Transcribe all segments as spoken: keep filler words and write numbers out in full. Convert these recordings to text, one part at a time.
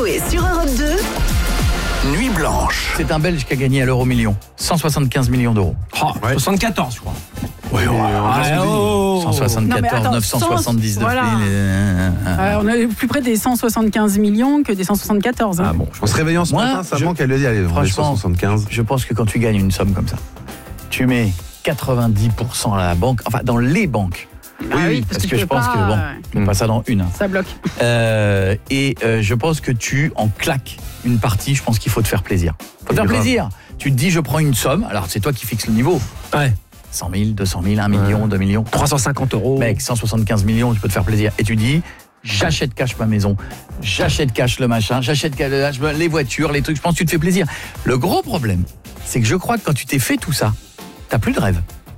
Coé sur Europe deux. Nuit blanche. C'est un Belge qui a gagné à l'euro million. cent soixante-quinze millions d'euros. Oh, ouais. soixante-quatorze, je crois. Oui, ouais, ah, oh, cent soixante-quatorze, attends, neuf cent soixante-dix-neuf voilà. mille. Euh, Euh, on est plus près des cent soixante-quinze millions que des cent soixante-quatorze. Hein. Ah bon, En se réveillant ce Moi, matin, ça je- manque, elle lui a dit, allez, on est franchement, cent soixante-quinze. je pense que quand tu gagnes une somme comme ça, tu mets quatre-vingt-dix pour cent à la banque, enfin dans les banques. Ah oui, Parce tu que peux je pense pas, que bon, euh, on pas ça dans une. hein. ça bloque. Euh, et euh, je pense que tu en claques une partie. Je pense qu'il faut te faire plaisir. Faut te faire grave. plaisir. Tu te dis, je prends une somme. Alors c'est toi qui fixes le niveau. Ouais. cent mille, deux cent mille, un million, deux millions. trois cent cinquante euros. Mec, cent soixante-quinze millions, tu peux te faire plaisir. Et tu dis, j'achète cash ma maison, j'achète cash le machin, j'achète cash les voitures, les trucs. Je pense que tu te fais plaisir. Le gros problème, c'est que je crois que quand tu t'es fait tout ça, t'as plus de rêve.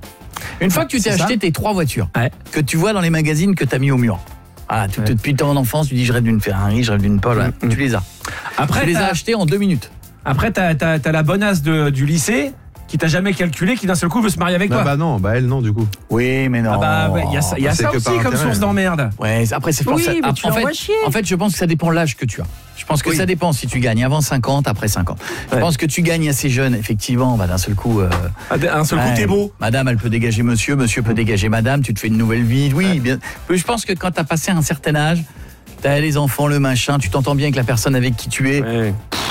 Une fois que tu t'es C'est ça. acheté tes trois voitures, Ouais. que tu vois dans les magazines que t'as mis au mur. Ah, tu- Ouais. depuis ton enfance, tu dis je rêve d'une Ferrari, je rêve d'une Paul. Voilà. Mm, mm. Tu les as. Après, tu les as t'as, achetés en deux minutes. après, t'as, t'as, t'as la bonasse de, du lycée qui t'a jamais calculé, qui d'un seul coup veut se marier avec Bah, toi. bah non, bah elle non du coup. Oui, mais non. Ah bah, ouais, il y a ça, il y a C'est ça que aussi par comme intérêt. source d'emmerde. Ouais, après c'est pour Oui, ça. mais Ah, tu en l'envoies fait, chier. en fait, je pense que ça dépend de l'âge que tu as. Je pense que Oui. ça dépend si tu gagnes avant cinquante, après cinquante. Je Ouais. pense que tu gagnes assez jeune, effectivement, bah, d'un seul coup. euh, Ah, d'un seul coup, ouais, t'es beau. Madame, elle peut dégager monsieur, monsieur peut dégager madame, tu te fais une nouvelle vie. Oui, bien. Je pense que quand tu as passé un certain âge, tu as les enfants, le machin, tu t'entends bien avec la personne avec qui tu es. Ouais.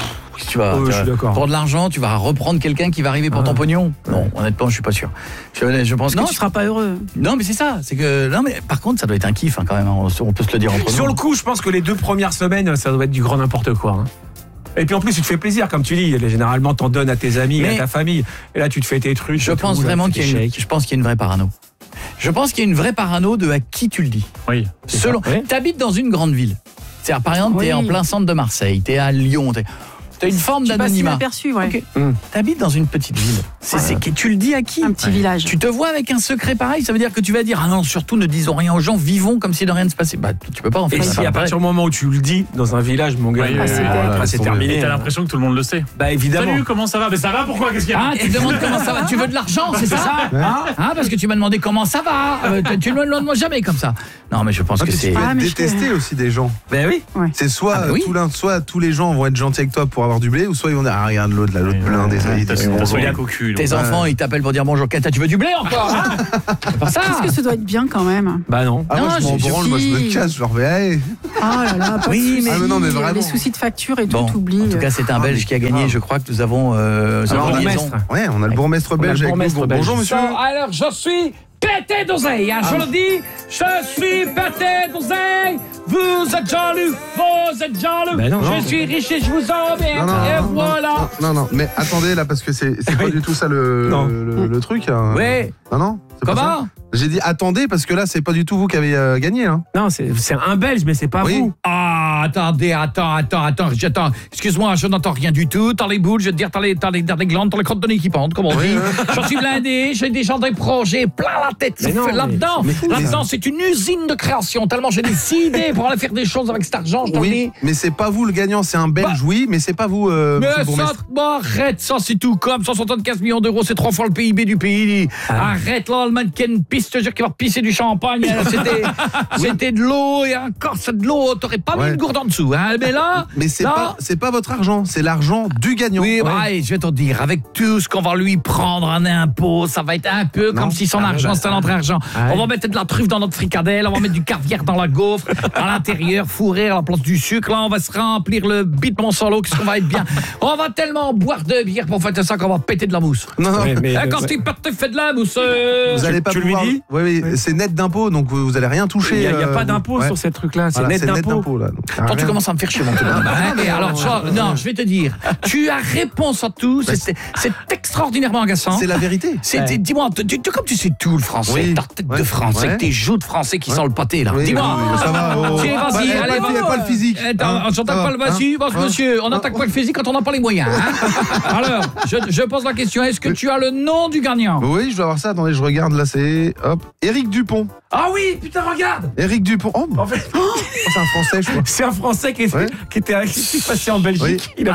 Tu vas, Oh, tu je vas- suis d'accord. pour de l'argent, tu vas reprendre quelqu'un qui va arriver pour Ah. ton pognon. Non, honnêtement, je suis pas sûr. Je, je pense Parce non, que tu seras pas heureux. non, mais c'est ça. C'est que non, mais par contre, ça doit être un kiff hein, quand même. hein, On, on peut se le dire entre nous. Sur le coup, je pense que les deux premières semaines, ça doit être du grand n'importe quoi. hein. Et puis en plus, tu te fais plaisir, comme tu dis. Généralement, t'en donnes à tes amis, Mais- à ta famille. Et là, tu te fais tes trucs. Je et pense tout, là, vraiment tu qu'il y a fais une, shake. je pense qu'il y a une vraie parano. Je pense qu'il y a une vraie parano de à qui tu le dis. Oui. c'est Selon, ça. Oui. t'habites dans une grande ville. C'est-à-dire, par exemple, t'es Oui. en plein centre de Marseille, t'es à Lyon, t'es, t'as une forme Tu passes d'anonymat. inaperçu, ouais. Ok. Mm. T'habites dans une petite ville. C'est, c'est que tu le dis à qui? Un petit village. Tu te vois avec un secret pareil, ça veut dire que tu vas dire ah non, surtout ne disons rien aux gens, vivons comme si de rien ne se passait. Bah tu peux pas en fait. Et ça si va à pas partir du moment où tu le dis dans un village, mon gars, Oui, ah, oui, c'est, oui, après, voilà, c'est laisse terminé. Et t'as hein. l'impression que tout le monde le sait. Bah évidemment. Salut, comment ça va? Mais ça va, pourquoi? Qu'est-ce qu'il y a? Ah, tu te demandes comment ça va. Tu veux de l'argent, c'est ça hein Ah, parce que tu m'as demandé comment ça va. Euh, tu- tu ne me le demandes jamais comme ça. Non, mais je pense Non, que puis c'est. tu peux Ah, être mais je détesté aussi des gens. Ben oui. C'est soit, Ah, bah oui. tout l'un- soit tous les gens vont être gentils avec toi pour avoir du blé, ou soit ils vont dire ah regarde l'autre, là, l'autre Oui, blindé, ça y est, T'as t'es t'as bon. son yak au cul. donc. Tes enfants, ils t'appellent pour dire bonjour. Kata, tu veux du blé encore hein C'est pas ça. Qu'est-ce que ça doit être bien quand même. Bah non. Ah, moi Non, je m'en je- je- branle, moi je me si. casse, genre mais hey. Ah là là, pas Oui, de soucis. mais- Ah, mais non, mais vraiment. Les soucis de facture et tout, Bon, t'oublies. en tout cas, c'est un Ah, Belge mais qui a gagné. grave. Je crois que nous avons. Euh, Alors, une le liaison. maître. Ouais, on a le bourgmestre On a le belge avec nous. bourgmestre belge. Bonjour monsieur. Alors, je suis pété d'oseille, hein, je le dis, je suis pété d'oseille. Vous êtes jaloux, vous êtes jaloux. Ben non, je non. suis riche et je vous emmerde. Non, non, et non, voilà. Non, non, mais attendez là parce que c'est c'est pas Oui. du tout ça le, Non. le, le truc. hein. Ouais. Non, non. c'est pas ça. Comment J'ai dit attendez parce que là c'est pas du tout vous qui avez euh, gagné. Hein. Non, c'est, c'est un Belge, mais c'est pas Oui. vous. Ah, attendez, attends, attends, attends, j'attends. Excuse-moi, je n'entends rien du tout. Dans les boules, je veux dire, dans les, dans les, dans les glandes, dans les crottes de nez qui pendent, comme on dit. Je suis blindé, j'ai déjà des projets plein la tête. Mais non, mais- Là-dedans, mais fou, là-dedans, c'est une usine de création. Tellement j'ai des six idées pour aller faire des choses avec cet argent, je t'en dis. Oui, mais c'est pas vous le gagnant, c'est un Belge, Bah. oui, mais c'est pas vous, euh, monsieur le Mais ça, bourgmestre. bon, arrête, ça c'est tout comme cent soixante-quinze millions d'euros, c'est trois fois le P I B du pays. Arrête là, le mannequin pisse, je te jure qu'il va pisser du champagne. hein. C'était, c'était de l'eau et encore c'est de l'eau, t'aurais pas Ouais. mis une gourde en dessous. Hein. Mais là, Mais c'est là, pas, c'est pas votre argent, c'est l'argent du gagnant. oui, Ouais. bah, allez, je vais te dire, avec tout ce qu'on va lui prendre en impôts, ça va être un peu Non. comme si son Ah, argent bah, c'était notre argent. ah, On va mettre de la truffe dans notre fricadelle, on va mettre du caviar dans la gaufre, à l'intérieur, fourrer à la place du sucre. Là, on va se remplir le bit mon solo, qu'est-ce qu'on va être bien. On va tellement boire de bière pour fêter ça qu'on va péter de la mousse. Non, non. Ouais, mais- Eh, quand ouais. tu pètes, tu fais de la mousse. euh, Vous allez pas tu lui pouvoir- dis Oui, oui, c'est net d'impôt, donc vous, vous allez rien toucher. Il n'y a, il y a euh, pas d'impôt ouais. sur ces trucs-là. C'est Voilà, net c'est net d'impôt. d'impôt là. donc, Quand tu rien. commences à me faire chier, mon truc. Hein, et alors, ça, non, je vais te dire, tu as réponse à tout, c'est, c'est extraordinairement agaçant. C'est la vérité. C'est, Ouais. dis-moi, tu, tu- comme tu sais tout le français, Oui. ta tête Ouais. de français, Ouais. avec tes joues de français qui Ouais. sent le pâté, là. Oui, Dis-moi. oui, oui, ça va. oh. Tiens, vas-y, Bah, allez, pas, vas-y. pas le physique. Eh, attends, hein, on ça s'attaque va, pas le vas-y, hein, vas-y, hein. monsieur, on n'attaque pas le physique quand on n'a pas les moyens. Hein. Alors, je, je pose la question, est-ce que tu as le nom du gagnant? Oui, je dois avoir ça. Attendez, je regarde là, c'est hop, Éric Dupont. Ah oui, putain, regarde. Éric Dupont. Oh, En fait, oh, c'est un Français, je crois. c'est un Français qui, était Ouais. qui était qui s'est passé en Belgique. Oui. Il a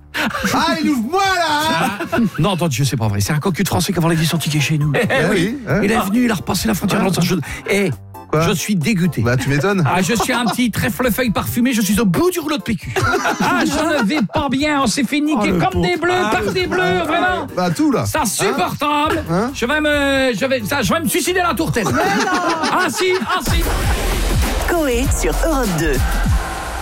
Ah, il ouvre moi là. Non, attends, Dieu, c'est pas vrai. C'est un cocu de français qui a volé son ticket chez nous. Eh oui. hein. Il est venu, il a repassé la frontière de l'autre. Je- Eh, Quoi ? Je suis dégoûté. Bah tu m'étonnes. Ah, je suis un petit trèfle-feuille parfumé, je suis au bout du rouleau de P Q. Ah, je ne vais pas bien, on s'est fait niquer Oh, le comme pauvre. des bleus, Ah, par des bleus, vraiment. Bah tout là. C'est insupportable. Hein je vais me je vais ça, je vais me suicider à la tourtelle. Ah si, ah si. Coé sur Europe deux.